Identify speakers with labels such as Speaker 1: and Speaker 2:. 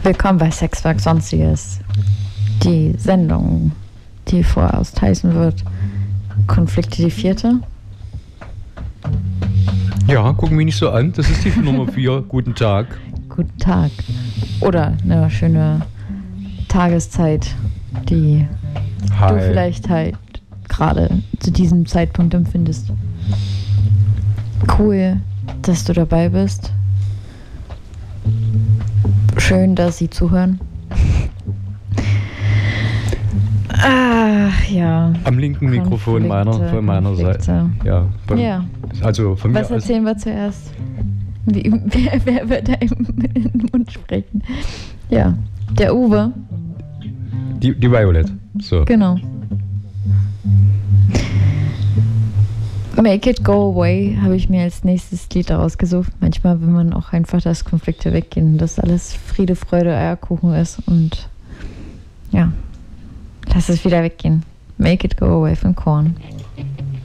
Speaker 1: Willkommen bei Sexwerk Sonstiges. Die Sendung, die vorerst heißen wird Konflikte die 4.
Speaker 2: Ja, gucken mich nicht so an. Das ist die Nummer 4. Guten Tag.
Speaker 1: Guten Tag. Oder eine schöne Tageszeit, die du vielleicht halt gerade zu diesem Zeitpunkt empfindest. Cool, dass du dabei bist. Schön, dass Sie zuhören. Ja.
Speaker 2: Am linken Mikrofon von meiner Seite. Ja. Also von mir.
Speaker 1: Was erzählen wir zuerst? Wer wird da im Mund sprechen? Ja, der Uwe.
Speaker 2: Die Violet. So.
Speaker 1: Genau. Make It Go Away habe ich mir als nächstes Lied rausgesucht. Manchmal will man auch einfach, dass Konflikte weggehen, dass alles Friede, Freude, Eierkuchen ist und ja, lass es wieder weggehen. Make It Go Away von Korn.